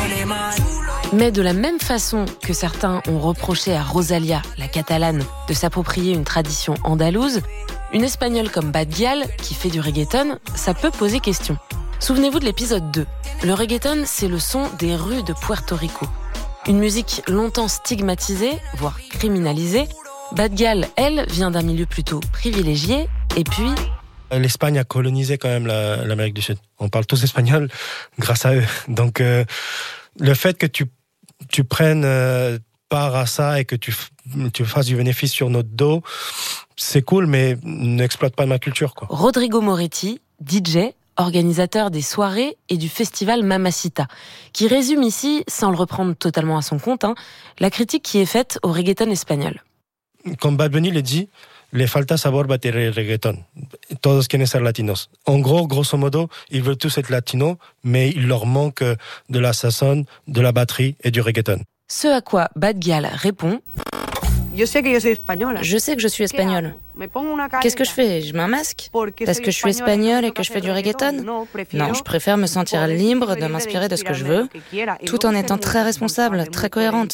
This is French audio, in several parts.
Mais de la même façon que certains ont reproché à Rosalía, la catalane, de s'approprier une tradition andalouse, une espagnole comme Bad Gyal, qui fait du reggaeton, ça peut poser question. Souvenez-vous de l'épisode 2. Le reggaeton, c'est le son des rues de Puerto Rico. Une musique longtemps stigmatisée, voire criminalisée. Bad Gyal, elle, vient d'un milieu plutôt privilégié, et puis... L'Espagne a colonisé quand même l'Amérique du Sud. On parle tous espagnol grâce à eux. Donc le fait que tu prennes part à ça et que tu fasses du bénéfice sur notre dos, c'est cool, mais n'exploite pas ma culture, quoi. Rodrigo Moretti, DJ, organisateur des soirées et du festival Mamacita, qui résume ici, sans le reprendre totalement à son compte, la critique qui est faite au reggaeton espagnol. Comme Bad Bunny le dit, les falta sabor bater el reggaeton. Todos quieren ser latinos. En gros, grosso modo, ils veulent tous être latinos, mais il leur manque de la sazón, de la batterie et du reggaeton. Ce à quoi Bad Gyal répond: Je sais que je suis espagnole. Qu'est-ce que je fais? Je mets un masque? Parce que je suis espagnole et que je fais du reggaeton? Non, je préfère me sentir libre de m'inspirer de ce que je veux, tout en étant très responsable, très cohérente.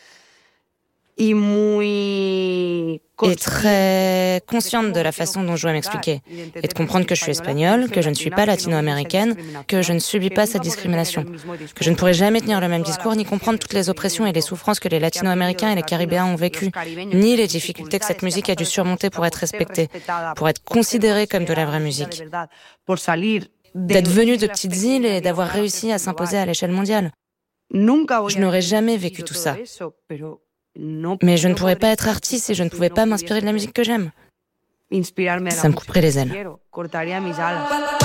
Et très consciente de la façon dont je dois m'expliquer. Et de comprendre que je suis espagnole, que je ne suis pas latino-américaine, que je ne subis pas cette discrimination. Que je ne pourrai jamais tenir le même discours, ni comprendre toutes les oppressions et les souffrances que les latino-américains et les caribéens ont vécues, ni les difficultés que cette musique a dû surmonter pour être respectée, pour être considérée comme de la vraie musique. D'être venue de petites îles et d'avoir réussi à s'imposer à l'échelle mondiale. Je n'aurais jamais vécu tout ça. Mais je ne pourrais pas être artiste si je ne pouvais pas m'inspirer de la musique que j'aime. Ça me couperait les ailes.